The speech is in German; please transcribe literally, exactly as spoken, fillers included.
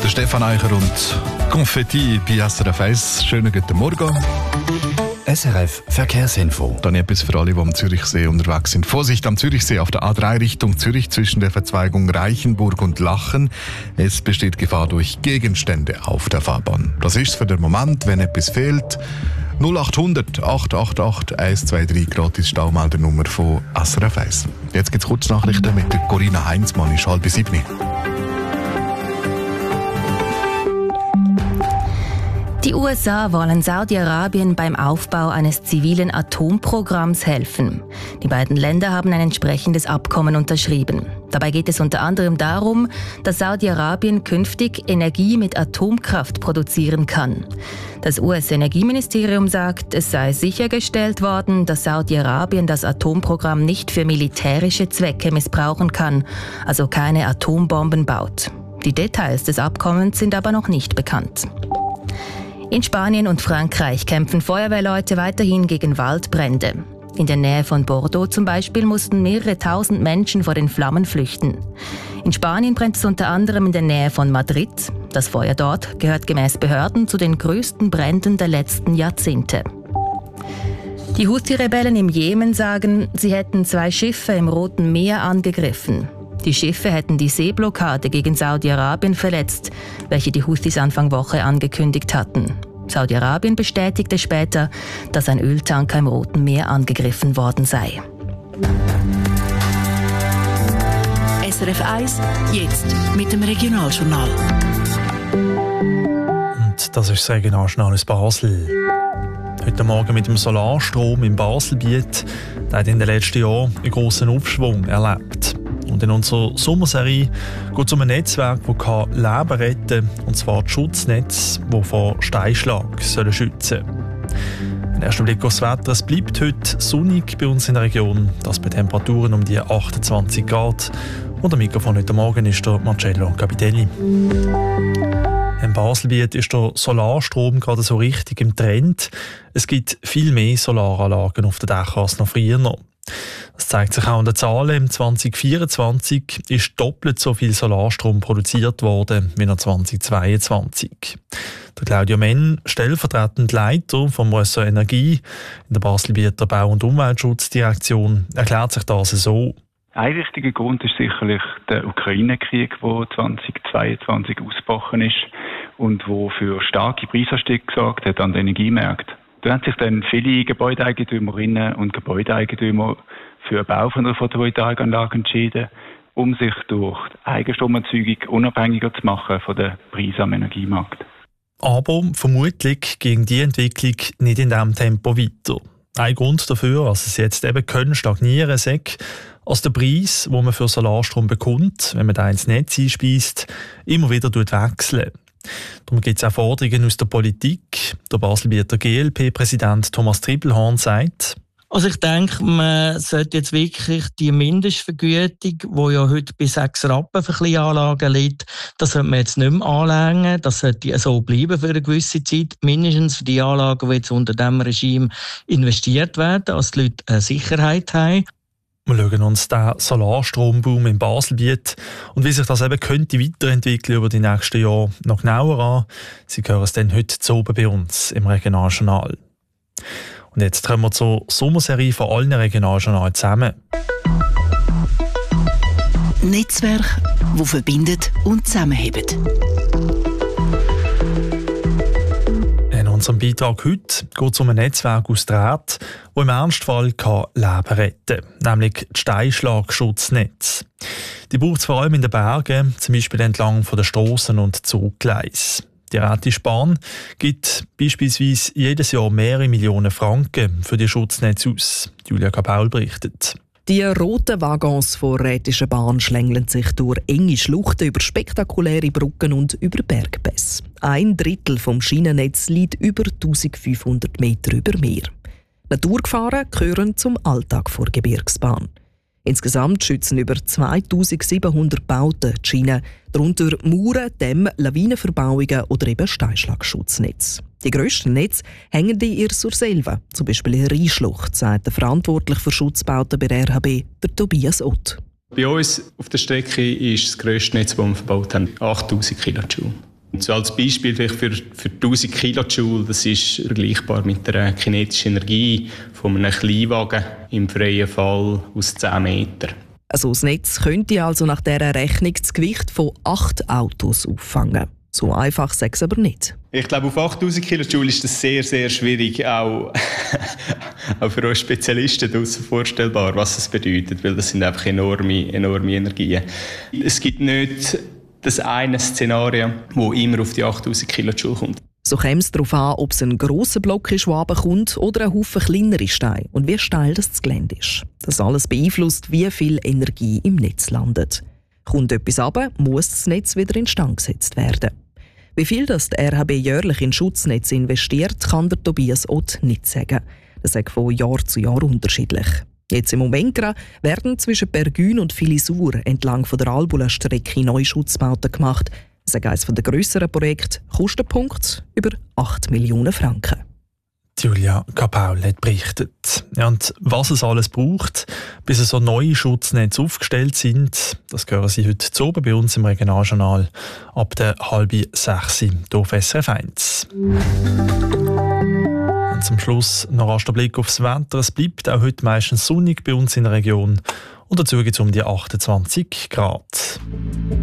der Stefan Eicher und Konfetti bei S R F eins. Schönen guten Morgen. S R F Verkehrsinfo. Dann etwas für alle, die am Zürichsee unterwegs sind. Vorsicht am Zürichsee auf der A drei Richtung Zürich zwischen der Verzweigung Reichenburg und Lachen. Es besteht Gefahr durch Gegenstände auf der Fahrbahn. Das ist für den Moment, wenn etwas fehlt. null achthundert acht acht acht eins zwei drei gratis Staumeldernummer von S R F eins. Jetzt gibt es Kurznachrichten mit der Corinna Heinzmann. Ist halb sieben. Die U S A wollen Saudi-Arabien beim Aufbau eines zivilen Atomprogramms helfen. Die beiden Länder haben ein entsprechendes Abkommen unterschrieben. Dabei geht es unter anderem darum, dass Saudi-Arabien künftig Energie mit Atomkraft produzieren kann. Das U S-Energieministerium sagt, es sei sichergestellt worden, dass Saudi-Arabien das Atomprogramm nicht für militärische Zwecke missbrauchen kann, also keine Atombomben baut. Die Details des Abkommens sind aber noch nicht bekannt. In Spanien und Frankreich kämpfen Feuerwehrleute weiterhin gegen Waldbrände. In der Nähe von Bordeaux zum Beispiel mussten mehrere tausend Menschen vor den Flammen flüchten. In Spanien brennt es unter anderem in der Nähe von Madrid. Das Feuer dort gehört gemäß Behörden zu den größten Bränden der letzten Jahrzehnte. Die Houthi-Rebellen im Jemen sagen, sie hätten zwei Schiffe im Roten Meer angegriffen. Die Schiffe hätten die Seeblockade gegen Saudi-Arabien verletzt, welche die Houthis Anfang Woche angekündigt hatten. Saudi-Arabien bestätigte später, dass ein Öltanker im Roten Meer angegriffen worden sei. S R F eins, jetzt mit dem Regionaljournal. Und das ist das Regionaljournal aus Basel. Heute Morgen mit dem Solarstrom im Baselbiet, der hat in den letzten Jahren einen grossen Aufschwung erlebt. Und in unserer Sommerserie geht es um ein Netzwerk, das Leben retten kann, und zwar das Schutznetz, das vor Steinschlag soll schützen soll. Ein erster Blick aufs Wetter. Es bleibt heute sonnig bei uns in der Region, das bei Temperaturen um die achtundzwanzig Grad. Und am Mikrofon heute Morgen ist der Marcello Capitelli. Im Baselbiet ist der Solarstrom gerade so richtig im Trend. Es gibt viel mehr Solaranlagen auf den Dächern als noch früher. Das zeigt sich auch an den Zahlen. Im zwanzig vierundzwanzig ist doppelt so viel Solarstrom produziert worden wie noch zwanzig zweiundzwanzig. Der Claudio Menn, stellvertretend Leiter vom Ressort Energie in der Baselbieter Bau- und Umweltschutzdirektion, erklärt sich das so. Ein wichtiger Grund ist sicherlich der Ukraine-Krieg, der zwanzig zweiundzwanzig ausgebrochen ist und der für starke Preisanstiege gesorgt hat an den Energiemärkten. Da haben sich dann viele Gebäudeeigentümerinnen und Gebäudeeigentümer für den Bau von einer Photovoltaikanlage entschieden, um sich durch Eigenstromerzeugung unabhängiger zu machen von den Preisen am Energiemarkt. Aber vermutlich ging die Entwicklung nicht in diesem Tempo weiter. Ein Grund dafür, dass es jetzt eben können stagnieren sei, als der Preis, den man für Solarstrom bekommt, wenn man da ins Netz einspeist, immer wieder wechselt. Darum gibt es auch Forderungen aus der Politik. Der Baselbieter G L P-Präsident Thomas Trippelhorn sagt: Also ich denke, man sollte jetzt wirklich die Mindestvergütung, die ja heute bei sechs Rappen für Kleinanlagen liegt, das sollte man jetzt nicht mehr anlängen. Das sollte so bleiben für eine gewisse Zeit. Mindestens für die Anlagen, die jetzt unter diesem Regime investiert werden, dass die Leute eine Sicherheit haben. Wir schauen uns den Solarstromboom im Baselbiet und wie sich das eben könnte weiterentwickeln über die nächsten Jahre noch genauer an. Sie hören es dann heute zu oben bei uns im Regionaljournal. Und jetzt kommen wir zur Sommerserie von allen Regionaljournalen zusammen. Netzwerk, das verbindet und zusammenhebt. In unserem Beitrag heute geht es um ein Netzwerk aus Draht, das im Ernstfall Leben retten kann, nämlich das Steinschlagschutznetz. Die braucht es vor allem in den Bergen, zum Beispiel entlang von den Strassen und Zuggleisen. Die Rätische Bahn gibt beispielsweise jedes Jahr mehrere Millionen Franken für die Schutznetze aus. Julia Kapaul berichtet. Die roten Waggons der Rätischen Bahn schlängeln sich durch enge Schluchten, über spektakuläre Brücken und über Bergpässe. Ein Drittel vom Schienennetz liegt über eintausendfünfhundert Meter über Meer. Naturgefahren gehören zum Alltag der Gebirgsbahn. Insgesamt schützen über zweitausendsiebenhundert Bauten die Schiene, darunter Mauern, Dämme, Lawinenverbauungen oder eben Steinschlagschutznetz. Die grössten Netze hängen in ihr Surselva, zum Beispiel in Rheinschlucht, sagt der verantwortlich für Schutzbauten bei der R H B, der Tobias Ott. Bei uns auf der Strecke ist das grösste Netz, das wir verbaut haben, achttausend Kilojoule. So als Beispiel vielleicht für, für tausend Kilojoule, das ist vergleichbar mit der kinetischen Energie von einem Kleinwagen im freien Fall aus zehn Metern. Also das Netz könnte also nach dieser Rechnung das Gewicht von acht Autos auffangen. So einfach sei es aber nicht. Ich glaube, auf achttausend Kilojoule ist das sehr, sehr schwierig, auch, auch für uns Spezialisten draussen vorstellbar, was das bedeutet, weil das sind einfach enorme, enorme Energien. Es gibt nicht das eine Szenario, das immer auf die achttausend Kilojoule kommt. So käme es darauf an, ob es ein grosser Block ist, der runterkommt, oder ein Haufen kleinere Steine und wie steil das Gelände ist. Das alles beeinflusst, wie viel Energie im Netz landet. Kommt etwas runter, muss das Netz wieder instand gesetzt werden. Wie viel das der R H B jährlich in Schutznetz investiert, kann der Tobias Ott nicht sagen. Das ist von Jahr zu Jahr unterschiedlich. Jetzt im Moment gerade werden zwischen Pergün und Filisur entlang von der Albula-Strecke neue Schutzbauten gemacht. Das ist eines der grösseren Projekte, Kostenpunkt über acht Millionen Franken. Julia Kapaul hat berichtet. Ja, und was es alles braucht, bis so neue Schutznetze aufgestellt sind, das hören Sie heute zu oben bei uns im Regionaljournal ab der halb sechs auf S R F eins. Und zum Schluss noch rasch der Blick aufs Wetter. Es bleibt auch heute meistens sonnig bei uns in der Region und dazu geht es um die achtundzwanzig Grad.